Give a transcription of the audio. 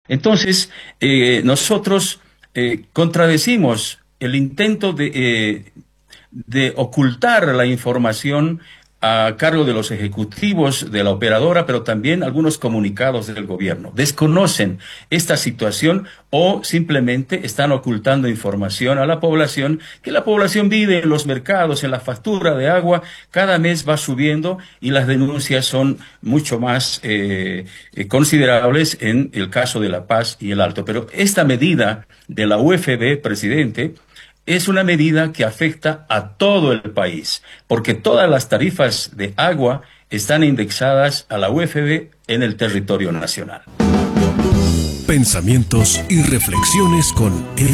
Entonces, nosotros contradecimos el intento de ocultar la información a cargo de los ejecutivos de la operadora, pero también algunos comunicados del gobierno. Desconocen esta situación o simplemente están ocultando información a la población, que la población vive en los mercados, en la factura de agua, cada mes va subiendo y las denuncias son mucho más considerables en el caso de La Paz y el Alto. Pero esta medida de la UFB, presidente, es una medida que afecta a todo el país, porque todas las tarifas de agua están indexadas a la UFB en el territorio nacional. Pensamientos y reflexiones con